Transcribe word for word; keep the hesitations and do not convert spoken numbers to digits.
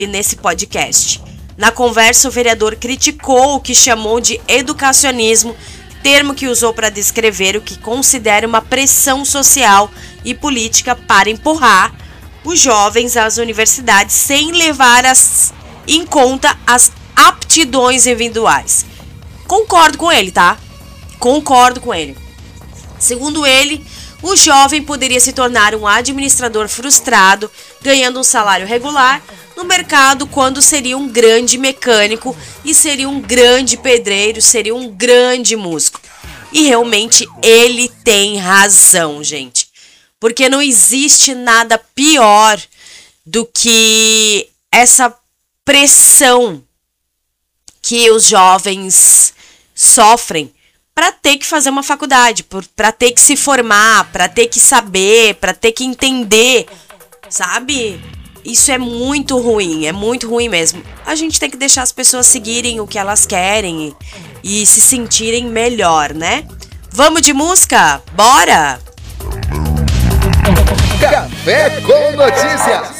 nesse podcast. Na conversa, o vereador criticou o que chamou de educacionismo, termo que usou para descrever o que considera uma pressão social e política para empurrar os jovens às universidades sem levar as, em conta as aptidões individuais. Concordo com ele, tá? Concordo com ele. Segundo ele, o jovem poderia se tornar um administrador frustrado, ganhando um salário regular no mercado, quando seria um grande mecânico e seria um grande pedreiro, seria um grande músico. E realmente ele tem razão, gente. Porque não existe nada pior do que essa pressão que os jovens sofrem para ter que fazer uma faculdade, para ter que se formar, para ter que saber, para ter que entender, sabe? Isso é muito ruim, é muito ruim mesmo. A gente tem que deixar as pessoas seguirem o que elas querem e, e se sentirem melhor, né? Vamos de música? Bora! Café com Notícias.